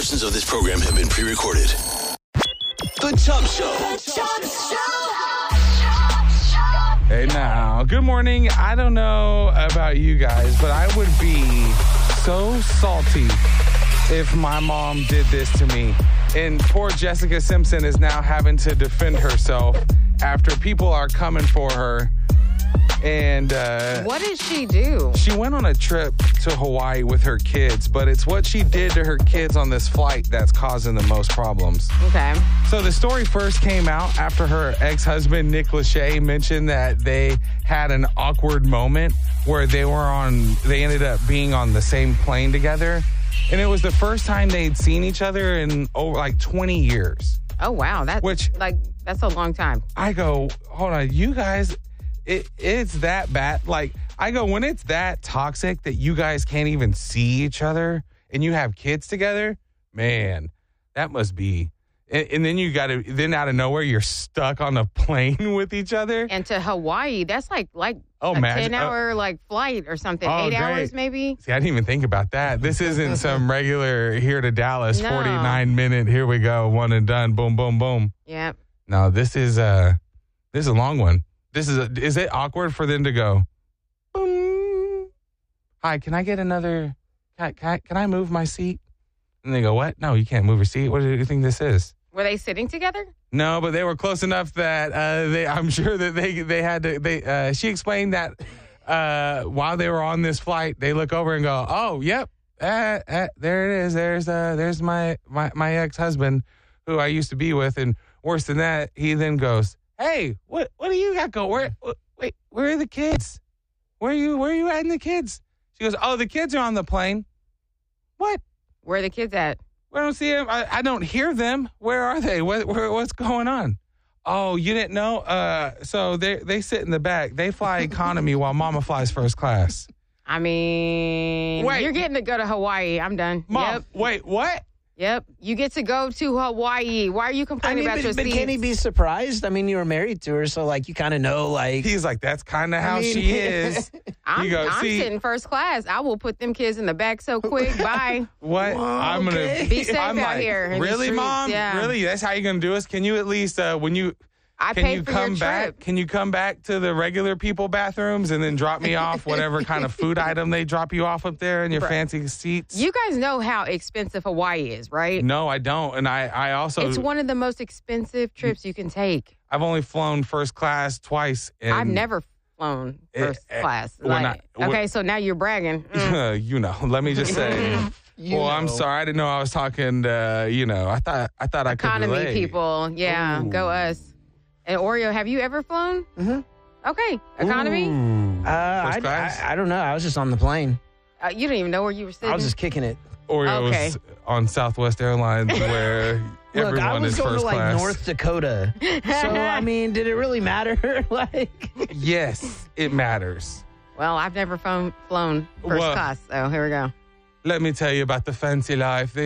portions of this program have been pre-recorded. The Chubb Show. Hey now, good morning. I don't know about you guys, but I would be so salty if my mom did this to me. And poor Jessica Simpson is now having to defend herself after people are coming for her. And what did she do? she went on a trip to Hawaii with her kids, but it's what she did to her kids on this flight that's causing the most problems. Okay. So the story first came out after her ex-husband, Nick Lachey, mentioned that they had an awkward moment where they ended up being on the same plane together. And it was the first time they'd seen each other in over like 20 years. Oh, wow. That's a long time. I go, hold on, you guys, it's that bad. Like, I go, when it's that toxic that you guys can't even see each other and you have kids together, man, that must be. And then then out of nowhere, you're stuck on a plane with each other. And to Hawaii, that's like a 10-hour flight or something. 8 hours maybe. See, I didn't even think about that. This isn't some regular here to Dallas, No. 49-minute, here we go, one and done, boom, boom, boom. Yep. No, this is a long one. Is it awkward for them to go, boom, hi, can I get another, can I move my seat? And they go, what? No, you can't move your seat. What do you think this is? Were they sitting together? No, but they were close enough that I'm sure that they had to. She explained that while they were on this flight, they look over and go, "Oh, yep, there it is. There's my ex-husband, who I used to be with." And worse than that, he then goes, "Hey, what do you got going? Where are the kids? Where are you at in the kids?" She goes, "Oh, the kids are on the plane." What? Where are the kids at? I don't see them. I don't hear them. Where are they? What's going on? Oh, you didn't know? So they sit in the back. They fly economy while mama flies first class. I mean, you're getting to go to Hawaii. I'm done. Mom, Yep. wait, what? Yep. You get to go to Hawaii. Why are you complaining about your but seats? can he be surprised? I mean, you were married to her, so you kind of know, He's like, that's kind of how she is. I'm See, sitting first class. I will put them kids in the back so quick. Bye. what? I'm okay. gonna Be safe I'm out like, here in the really, streets, Mom? yeah. Really? That's how you're gonna do us? Can you at least I Can paid you for come your back? trip. Can you come back to the regular people bathrooms and then drop me off whatever kind of food item they drop you off up there in your fancy seats? You guys know how expensive Hawaii is, right? No, I don't. And I also It's one of the most expensive trips you can take. I've only flown first class twice. And I've never flown first class. when So now you're bragging. Mm. let me just say. I'm sorry. I didn't know I was talking to, I thought I could Economy relate. people. Yeah, go us. And Oreo, have you ever flown? Mm-hmm. Okay. Economy? First class? I don't know. I was just on the plane. You didn't even know where you were sitting? I was just kicking it. Oreos Okay. on Southwest Airlines where Look, everyone I was is going first to class. North Dakota. So, I mean, did it really matter? Yes, it matters. Well, I've never flown first Well- class, so here we go. Let me tell you about the fancy life.